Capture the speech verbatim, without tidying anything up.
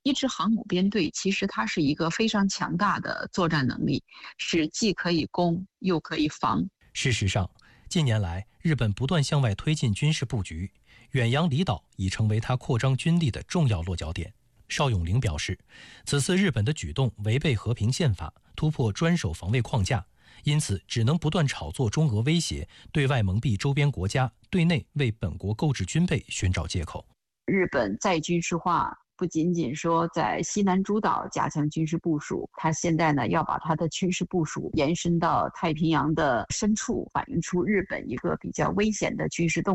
一支航母编队其实它是一个非常强大的作战能力，是既可以攻又可以防。 事实上，近年来日本不断向外推进军事布局，远洋离岛已成为它扩张军力的重要落脚点。邵永龄表示，此次日本的举动违背和平宪法，突破专守防卫框架，因此只能不断炒作中俄威胁，对外蒙蔽周边国家，对内为本国购置军备寻找借口。 日本再军事化不仅仅说在西南诸岛加强军事部署，它现在呢要把它的军事部署延伸到太平洋的深处，反映出日本一个比较危险的军事动